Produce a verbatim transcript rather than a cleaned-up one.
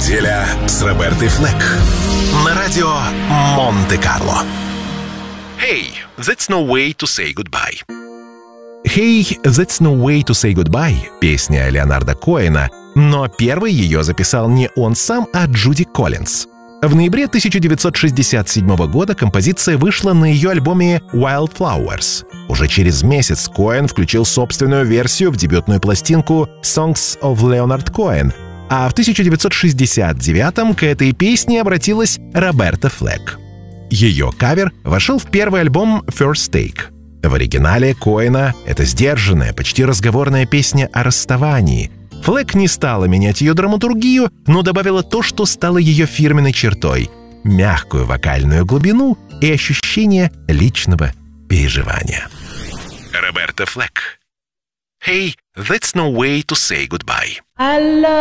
Неделя с Робертой Флэк на радио Монте-Карло. Hey, that's no way to say goodbye. «Hey, that's no way to say goodbye» — песня Леонарда Коэна, но первый ее записал не он сам, а Джуди Коллинз. В ноябре тысяча девятьсот шестьдесят седьмого года композиция вышла на ее альбоме «Wildflowers». Уже через месяц Коэн включил собственную версию в дебютную пластинку «Songs of Leonard Cohen», а в тысяча девятьсот шестьдесят девятом к этой песне обратилась Роберта Флэк. Ее кавер вошел в первый альбом «First Take». В оригинале Коэна это сдержанная, почти разговорная песня о расставании. Флэк не стала менять ее драматургию, но добавила то, что стало ее фирменной чертой — мягкую вокальную глубину и ощущение личного переживания. Роберта Флэк. Hey, that's no way to say goodbye. I love